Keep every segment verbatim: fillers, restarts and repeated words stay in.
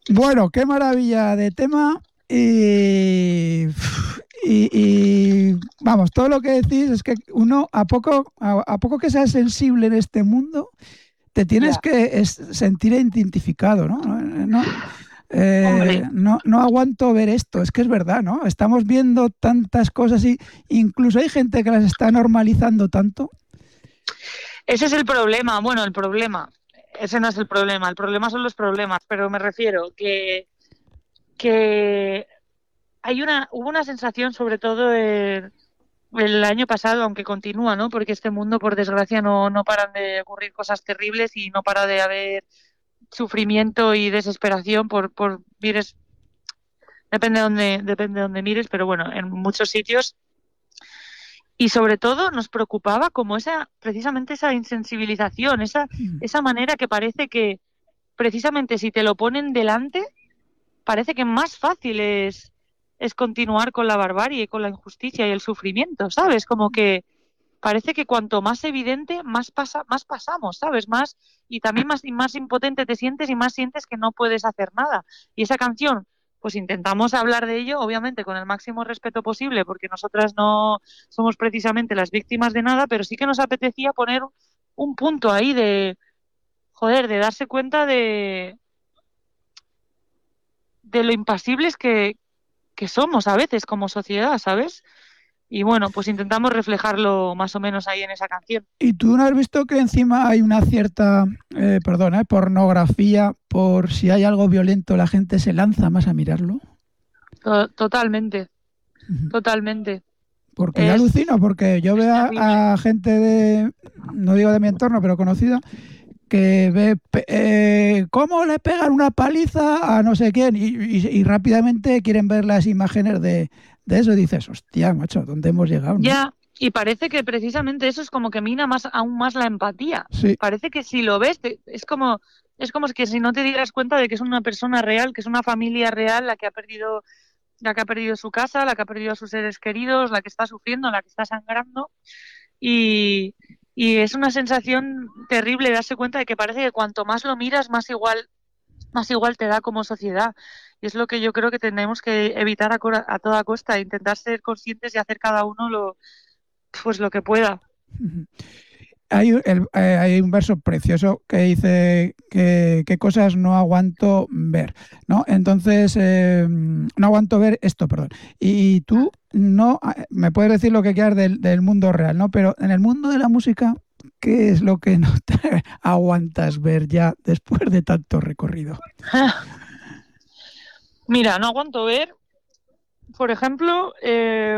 Bueno, qué maravilla de tema y, y, y, vamos, todo lo que decís es que uno a poco, a, a poco que seas sensible en este mundo, te tienes Ya, que es, sentir identificado, ¿no? No, no, eh, hombre, no, no aguanto ver esto, es que es verdad, ¿no? Estamos viendo tantas cosas y incluso hay gente que las está normalizando tanto. ese es el problema. Bueno, el problema, ese no es el problema. El problema son los problemas, pero me refiero que, que hay una, hubo una sensación, sobre todo el, el año pasado, aunque continúa, ¿no? Porque este mundo, por desgracia, no, no paran de ocurrir cosas terribles y no para de haber sufrimiento y desesperación por, por mires, depende de dónde, depende de dónde mires, pero bueno, en muchos sitios. Y sobre todo nos preocupaba como esa, precisamente esa insensibilización, esa, esa manera que parece que precisamente si te lo ponen delante, parece que más fácil es, es continuar con la barbarie, con la injusticia y el sufrimiento, ¿sabes? Como que parece que cuanto más evidente, más pasa, más pasamos, ¿sabes? Más, y también más, y más impotente te sientes y más sientes que no puedes hacer nada. Y esa canción, pues intentamos hablar de ello, obviamente, con el máximo respeto posible, porque nosotras no somos precisamente las víctimas de nada, pero sí que nos apetecía poner un punto ahí de, joder, de darse cuenta de, de lo impasibles que, que somos a veces como sociedad, ¿sabes? Y bueno, pues intentamos reflejarlo más o menos ahí en esa canción. ¿Y tú no has visto que encima hay una cierta, eh, perdona, eh, pornografía por si hay algo violento, la gente se lanza más a mirarlo? To- Totalmente, Ujú. totalmente. Porque yo Es, alucino, porque yo es veo terrible. a, a gente de, no digo de mi entorno, pero conocida, que ve pe- eh, cómo le pegan una paliza a no sé quién y, y- y rápidamente quieren ver las imágenes de, de eso y dices, hostia, macho, ¿dónde hemos llegado, no? Ya, y parece que precisamente eso es como que mina más, aún más la empatía. Sí. Parece que si lo ves, te- es como, es como que si no te dieras cuenta de que es una persona real, que es una familia real la que ha perdido, la que ha perdido su casa, la que ha perdido a sus seres queridos, la que está sufriendo, la que está sangrando. Y, y es una sensación terrible darse cuenta de que parece que cuanto más lo miras, más igual más igual te da como sociedad. Y es lo que yo creo que tenemos que evitar a, cora- a toda costa, intentar ser conscientes y hacer cada uno lo, pues lo que pueda. Hay, el- eh, hay un verso precioso que dice que qué cosas no aguanto ver, ¿no? Entonces, eh, no aguanto ver esto, perdón. Y tú no, eh, me puedes decir lo que quieras del, del mundo real, ¿no? Pero en el mundo de la música, ¿qué es lo que no te aguantas ver ya después de tanto recorrido? Mira, no aguanto ver, por ejemplo, eh,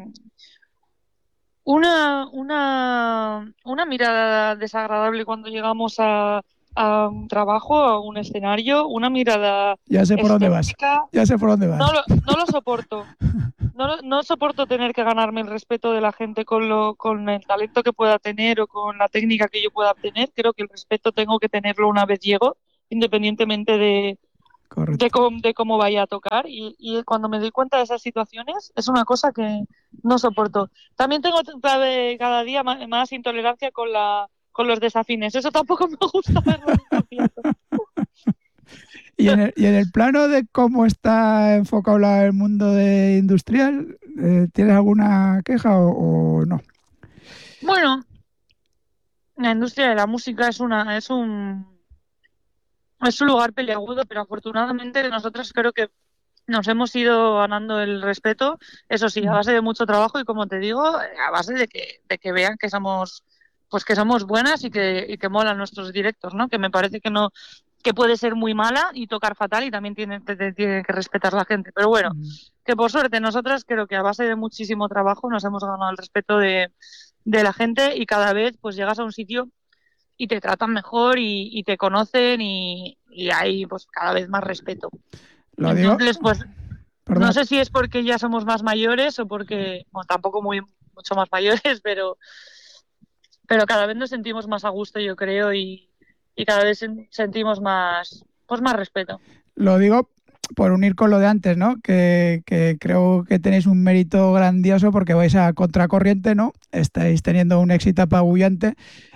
una, una, una mirada desagradable cuando llegamos a, a un trabajo, a un escenario, una mirada Ya sé por dónde vas, escéptica, ya sé por dónde no vas. lo, no lo soporto. No, no soporto tener que ganarme el respeto de la gente con, lo, con el talento que pueda tener o con la técnica que yo pueda obtener. Creo que el respeto tengo que tenerlo una vez llego, independientemente de, de, Correcto. cómo, de cómo vaya a tocar. Y, y cuando me doy cuenta de esas situaciones, es una cosa que no soporto. También tengo cada, vez- cada día más, más intolerancia con, la, con los desafines. Eso tampoco me gusta verlo en un concierto. Y en el, y en el plano de cómo está enfocado la- el mundo de industrial, eh, ¿tienes alguna queja o, o no? Bueno, la industria de la música es, una, es un es un lugar peliagudo, pero afortunadamente nosotros creo que nos hemos ido ganando el respeto, eso sí, a base de mucho trabajo y como te digo, a base de que, de que vean que somos, pues que somos buenas y que, y que molan nuestros directos, ¿no? Que me parece que no, que puede ser muy mala y tocar fatal y también tiene, te- te tiene que respetar la gente. Pero bueno, que por suerte nosotras creo que a base de muchísimo trabajo nos hemos ganado el respeto de, de la gente y cada vez pues llegas a un sitio y te tratan mejor y, y te conocen y, y hay pues cada vez más respeto. Lo digo, Entonces, pues no perdona, sé si es porque ya somos más mayores o porque, bueno, tampoco muy mucho más mayores, pero, pero cada vez nos sentimos más a gusto, yo creo, y, y cada vez sen- sentimos más, pues más respeto. lo digo por unir con lo de antes, ¿no? Que, que creo que tenéis un mérito grandioso porque vais a contracorriente, ¿no? Estáis teniendo un éxito apabullante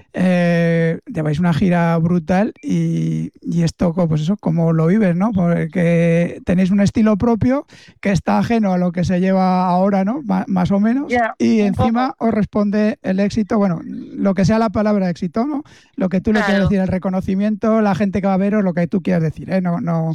eh, lleváis una gira brutal y, y esto, pues eso, ¿cómo lo vives, no? Porque tenéis un estilo propio que está ajeno a lo que se lleva ahora, ¿no? M- más o menos. Ya, Y un encima poco, os responde el éxito, bueno, lo que sea la palabra éxito, ¿no? Lo que tú le quieras claro. decir, el reconocimiento, la gente que va a veros, lo que tú quieras decir, ¿eh? No, no.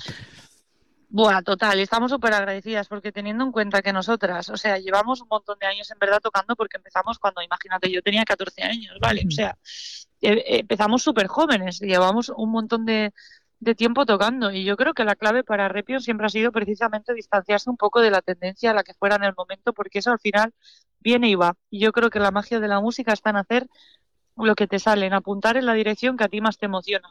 Buah, total, y estamos súper agradecidas porque teniendo en cuenta que nosotras, o sea, llevamos un montón de años en verdad tocando porque empezamos cuando, imagínate, yo tenía catorce años, ¿vale? O sea, eh, eh, empezamos súper jóvenes, llevamos un montón de, de tiempo tocando y yo creo que la clave para Repion siempre ha sido precisamente distanciarse un poco de la tendencia a la que fuera en el momento porque eso al final viene y va. Y yo creo que la magia de la música está en hacer lo que te sale, en apuntar en la dirección que a ti más te emociona.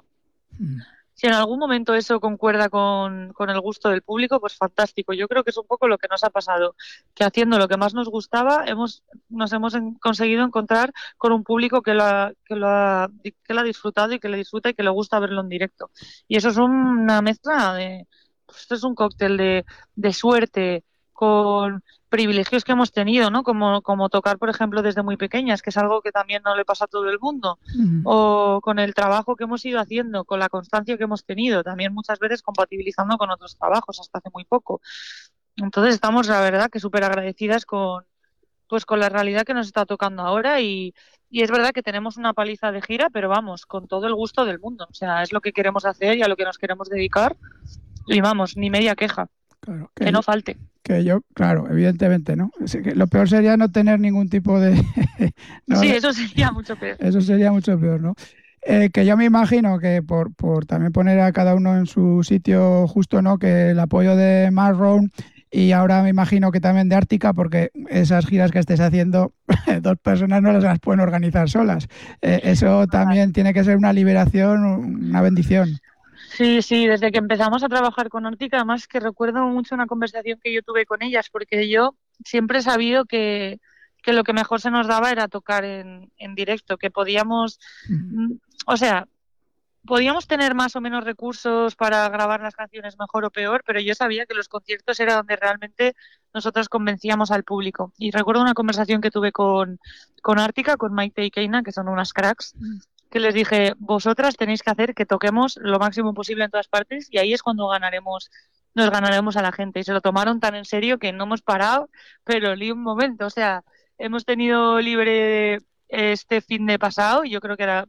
Si en algún momento eso concuerda con, con el gusto del público, pues fantástico. Yo creo que es un poco lo que nos ha pasado, que haciendo lo que más nos gustaba, hemos, nos hemos en- conseguido encontrar con un público que lo, ha, que, lo ha, que lo ha disfrutado y que le disfruta y que le gusta verlo en directo. Y eso es una mezcla de, pues esto es un cóctel de, de suerte con privilegios que hemos tenido, ¿no? Como, como tocar, por ejemplo, desde muy pequeñas, que es algo que también no le pasa a todo el mundo Mm. o con el trabajo que hemos ido haciendo, con la constancia que hemos tenido, también muchas veces compatibilizando con otros trabajos hasta hace muy poco. Entonces estamos, la verdad, que súper agradecidas con, pues, con la realidad que nos está tocando ahora y, y es verdad que tenemos una paliza de gira, pero vamos, con todo el gusto del mundo. O sea, es lo que queremos hacer y a lo que nos queremos dedicar y vamos, ni media queja, Claro, que que, no falte. que yo, claro, evidentemente, ¿no? Es que lo peor sería no tener ningún tipo de... no, Sí, eso sería mucho peor. eso sería mucho peor, ¿no? Eh, que yo me imagino que por, por también poner a cada uno en su sitio justo, ¿no? Que el apoyo de Marron y ahora me imagino que también de Ártica, porque esas giras que estés haciendo, dos personas no las pueden organizar solas. Eh, eso también tiene que ser una liberación, una bendición. Sí, sí, desde que empezamos a trabajar con Órtica, además que recuerdo mucho una conversación que yo tuve con ellas, porque yo siempre he sabido que, que lo que mejor se nos daba era tocar en, en directo, que podíamos, Mm. mm, o sea, podíamos tener más o menos recursos para grabar las canciones mejor o peor, pero yo sabía que los conciertos era donde realmente nosotros convencíamos al público. Y recuerdo una conversación que tuve con, con Ártica, con Maite y Keina, que son unas cracks, que les dije, vosotras tenéis que hacer que toquemos lo máximo posible en todas partes y ahí es cuando ganaremos, nos ganaremos a la gente. Y se lo tomaron tan en serio que no hemos parado, pero ni un momento. O sea, hemos tenido libre este fin de pasado y yo creo que era,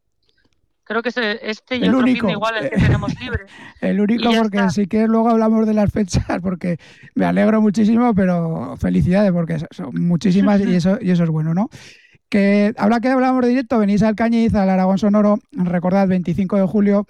creo que este este y El otro fin de único, igual el eh, que tenemos libre. el Y único ya porque está. si quieres luego hablamos de las fechas porque me alegro muchísimo, pero felicidades porque son muchísimas y eso, y eso es bueno, ¿no? Que ahora que hablamos de directo, venís al Cañiz, al Aragón Sonoro, recordad, veinticinco de julio,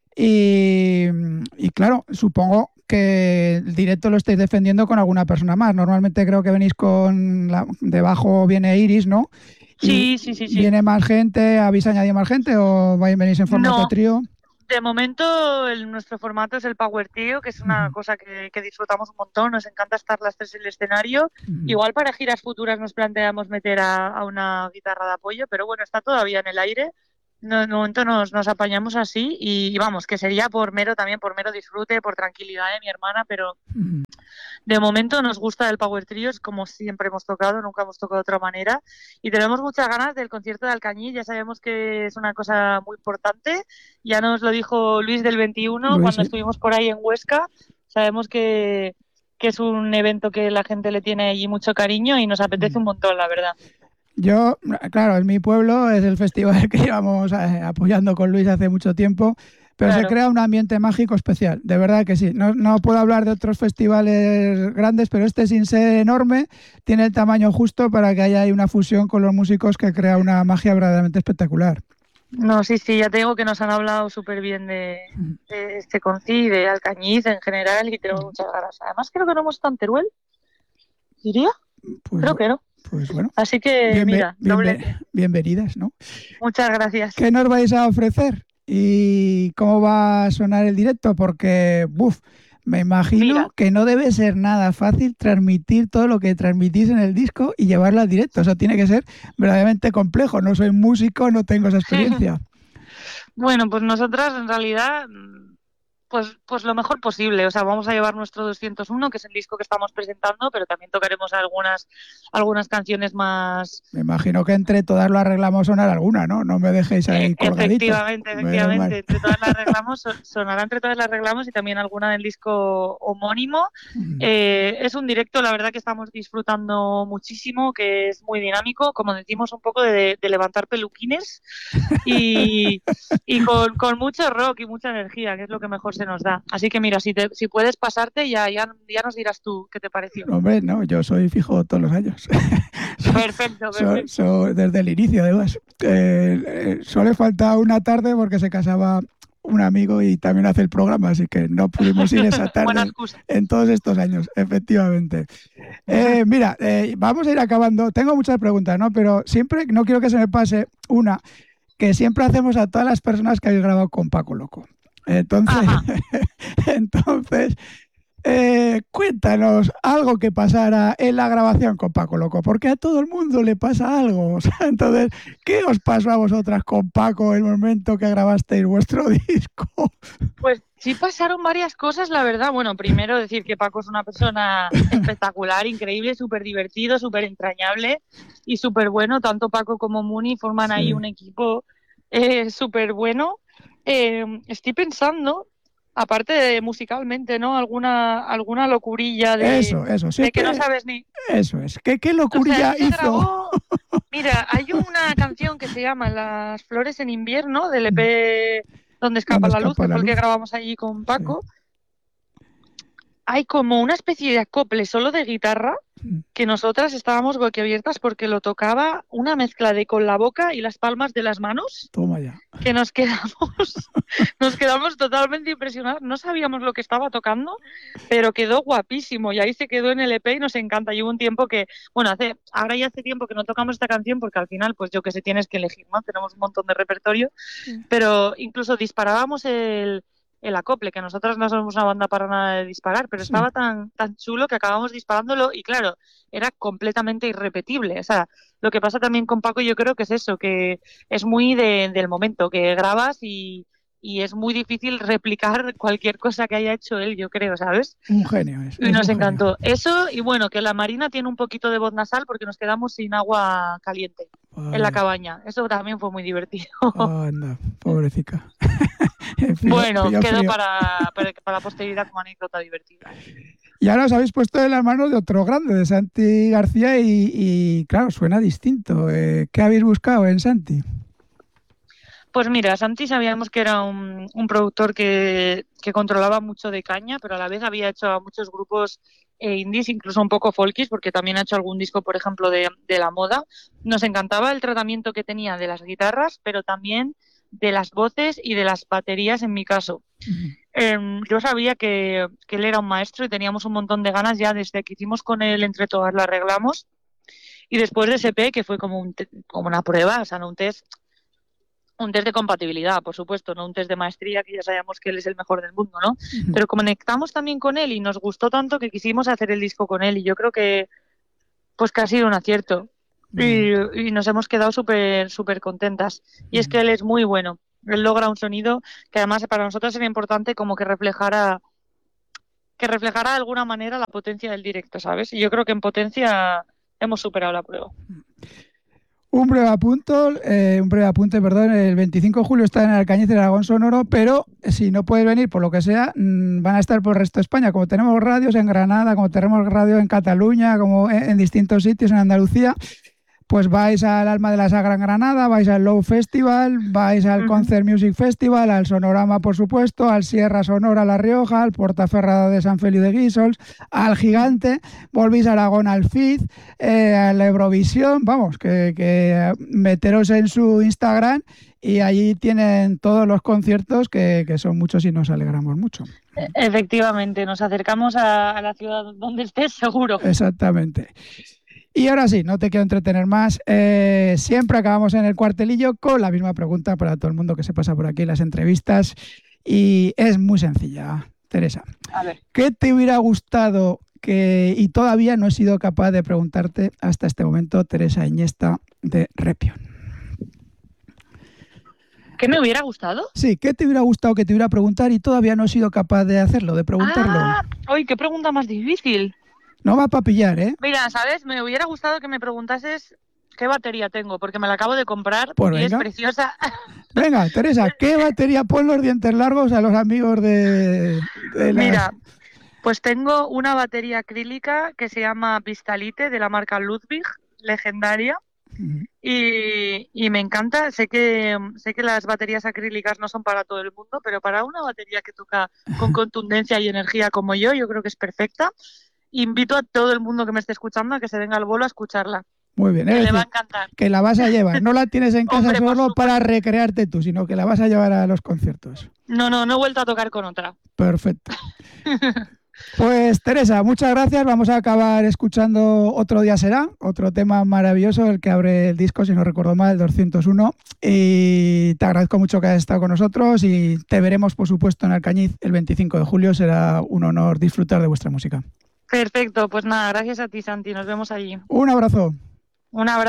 y, y claro, supongo que el directo lo estáis defendiendo con alguna persona más. Normalmente creo que venís con, la, debajo viene Iris, ¿no? Y Sí, sí, sí, sí. viene más gente, ¿habéis añadido más gente o vais- venís en formato No, trío? de momento el- nuestro formato es el Power Trio, que es una Ujú, cosa que, que disfrutamos un montón, nos encanta estar las tres en el escenario. ujú. Igual para giras futuras nos planteamos meter a, a una guitarra de apoyo, pero bueno, está todavía en el aire. No, de momento nos, nos apañamos así y, y vamos, que sería por mero también, por mero disfrute, por tranquilidad de mi hermana, pero Ujú. de momento nos gusta el Power Trio, es como siempre hemos tocado, nunca hemos tocado de otra manera. Y tenemos muchas ganas del concierto de Alcañiz, ya sabemos que es una cosa muy importante. Ya nos lo dijo Luis del veintiuno Luis, cuando sí. estuvimos por ahí en Huesca. Sabemos que, que es un evento que la gente le tiene allí mucho cariño y nos apetece Mm. un montón, la verdad. Yo, claro, en mi pueblo es el festival que llevamos eh, apoyando con Luis hace mucho tiempo, pero se Claro. crea un ambiente mágico especial, de verdad que sí. No, no puedo hablar de otros festivales grandes, pero este sin ser enorme tiene el tamaño justo para que haya ahí una fusión con los músicos que crea una magia verdaderamente espectacular. No, sí, sí, ya te digo que nos han hablado súper bien de, Mm. de este concilio, de Alcañiz en general y tenemos muchas ganas. Además creo que no hemos estado en Teruel, diría. Pues, Creo que no. pues bueno, Así que, bienve- mira, bienve- doblete. bienvenidas, ¿no? Muchas gracias. ¿Qué nos vais a ofrecer? ¿Y cómo va a sonar el directo? Porque, buf, me imagino Mira, que no debe ser nada fácil transmitir todo lo que transmitís en el disco y llevarlo al directo. Eso tiene que ser verdaderamente complejo. No soy músico, no tengo esa experiencia. bueno, pues nosotras en realidad mm, Pues, pues lo mejor posible, o sea, vamos a llevar nuestro doscientos uno, que es el disco que estamos presentando, pero también tocaremos algunas, algunas canciones más. Me imagino que entre todas lo arreglamos sonar alguna, ¿no? No me dejéis Eh, ahí colgadito. efectivamente, Menos efectivamente, mal. entre todas las arreglamos, son- sonará entre todas las arreglamos y también alguna del disco homónimo. Mm. Eh, es un directo, la verdad que estamos disfrutando muchísimo, que es muy dinámico, como decimos, un poco de, de levantar peluquines y, y con, con mucho rock y mucha energía, que es lo que mejor se nos da. Así que mira, si, te, si puedes pasarte, ya, ya, ya nos dirás tú qué te pareció. Hombre, no, yo soy fijo todos los años. Perfecto, So- perfecto. so- desde el inicio, además. Eh, eh, solo le falta una tarde porque se casaba un amigo y también hace el programa, así que no pudimos ir esa Buena tarde excusa. en todos estos años, efectivamente. Eh, mira, eh, vamos a ir acabando. Tengo muchas preguntas, ¿no? Pero siempre, no quiero que se me pase una que siempre hacemos a todas las personas que habéis grabado con Paco Loco. Entonces, Ajá. entonces eh, cuéntanos algo que pasara en la grabación con Paco Loco, porque a todo el mundo le pasa algo. O sea, entonces, ¿qué os pasó a vosotras con Paco el momento que grabasteis vuestro disco? Pues sí pasaron varias cosas, la verdad. Bueno, primero decir que Paco es una persona espectacular, increíble, súper divertido, súper entrañable y súper bueno. Tanto Paco como Muni forman ahí Sí. un equipo eh, súper bueno. Eh, estoy pensando, aparte de musicalmente, ¿no? Alguna, alguna locurilla de, Eso, eso, de que no siempre sabes ni... eso es. ¿Qué, qué O sea, locurilla ahí se hizo? grabó... Mira, hay una canción que se llama Las flores en invierno, del E P Donde escapa ¿Dónde la luz, escapa que la fue el que luz? grabamos allí con Sí. Paco. Hay como una especie de acople solo de guitarra que nosotras estábamos boquiabiertas porque lo tocaba una mezcla de con la boca y las palmas de las manos, Toma ya. que nos quedamos, nos quedamos totalmente impresionados. No sabíamos lo que estaba tocando, pero quedó guapísimo y ahí se quedó en el E P y nos encanta. Y hubo un tiempo que, bueno, hace, ahora ya hace tiempo que no tocamos esta canción porque al final, pues yo que sé, tienes que elegir, ¿no? Tenemos un montón de repertorio, pero incluso disparábamos el, el acople, que nosotras no somos una banda para nada de disparar, pero Sí. estaba tan, tan chulo que acabamos disparándolo y claro, era completamente irrepetible. O sea, lo que pasa también con Paco yo creo que es eso, que es muy de, del momento, que grabas y, y es muy difícil replicar cualquier cosa que haya hecho él, yo creo, ¿sabes? Un genio es, Y es nos un genio. encantó. Eso, y bueno, que la Marina tiene un poquito de voz nasal porque nos quedamos sin agua caliente en la Vaya. cabaña. Eso también fue muy divertido. Anda, pobrecita. Frío, Bueno, frío, quedó frío. para, para, para la posteridad como anécdota divertida. Y ahora os habéis puesto en las manos de otro grande, de Santi García, y, y, claro, suena distinto. Eh, ¿Qué habéis buscado en Santi? Pues mira, Santi sabíamos que era un, un productor que, que controlaba mucho de caña, pero a la vez había hecho a muchos grupos eh, indies, incluso un poco folkies, porque también ha hecho algún disco, por ejemplo, de, de la moda. Nos encantaba el tratamiento que tenía de las guitarras, pero también de las voces y de las baterías en mi caso. Eh, yo sabía que, que él era un maestro y teníamos un montón de ganas ya desde que hicimos con él Entre Todas lo arreglamos. Y después de ese E P, que fue como, un te- como una prueba, o sea, no un test, un test de compatibilidad, por supuesto, no un test de maestría, que ya sabíamos que él es el mejor del mundo, ¿no? Pero conectamos también con él y nos gustó tanto que quisimos hacer el disco con él y yo creo que pues que ha sido un acierto y, y nos hemos quedado súper súper contentas. Y es que él es muy bueno, él logra un sonido que además para nosotros era importante como que reflejara que reflejara de alguna manera la potencia del directo, ¿sabes? Y yo creo que en potencia hemos superado la prueba. Un breve apunto, eh, un breve apunte, perdón, el veinticinco de julio está en Alcañiz del Aragón Sonoro, pero si no puedes venir por lo que sea, mmm, van a estar por el resto de España, como tenemos radios en Granada, como tenemos radio en Cataluña, como en, en distintos sitios en Andalucía. Pues vais al Alma de la Sagra en Granada, vais al Low Festival, vais al uh-huh. Concert Music Festival, al Sonorama, por supuesto, al Sierra Sonora La Rioja, al Portaferrada de San Feliu de Guíxols, al Gigante, volvís a Aragón al F I D, eh, a la Eurovisión, vamos, que, que meteros en su Instagram y allí tienen todos los conciertos, que, que son muchos y nos alegramos mucho. Efectivamente, nos acercamos a, a la ciudad donde estés, seguro. Exactamente. Y ahora sí, no te quiero entretener más. Eh, siempre acabamos en el cuartelillo con la misma pregunta para todo el mundo que se pasa por aquí en las entrevistas. Y es muy sencilla, Teresa. A ver. ¿Qué te hubiera gustado que, y todavía no he sido capaz de preguntarte hasta este momento, Teresa Iniesta de Repion? ¿Qué me hubiera gustado? Sí, ¿qué te hubiera gustado que te hubiera preguntar y todavía no he sido capaz de hacerlo, de preguntarlo? Ah, uy, qué pregunta más difícil. No va para pillar, ¿eh? Mira, ¿sabes? Me hubiera gustado que me preguntases qué batería tengo, porque me la acabo de comprar Pues y venga. es preciosa. Venga, Teresa, ¿qué batería pon los dientes largos a los amigos de, de las... Mira, pues tengo una batería acrílica que se llama Vistalite de la marca Ludwig, legendaria. Y, y me encanta, sé que, sé que las baterías acrílicas no son para todo el mundo, pero para una batería que toca con contundencia y energía como yo, yo creo que es perfecta. Invito a todo el mundo que me esté escuchando a que se venga al bolo a escucharla. Muy bien, Que es le va a decir, encantar. que la vas a llevar, no la tienes en casa Hombre, por solo supuesto. para recrearte tú, sino que la vas a llevar a los conciertos. No, no, no he vuelto a tocar con otra. Perfecto. Pues Teresa, muchas gracias. Vamos a acabar escuchando Otro día será, otro tema maravilloso, el que abre el disco, si no recuerdo mal, el doscientos uno. Y te agradezco mucho que hayas estado con nosotros y te veremos, por supuesto, en Alcañiz el veinticinco de julio. Será un honor disfrutar de vuestra música. Perfecto, pues nada, gracias a ti, Santi. Nos vemos allí. Un abrazo. Un abrazo.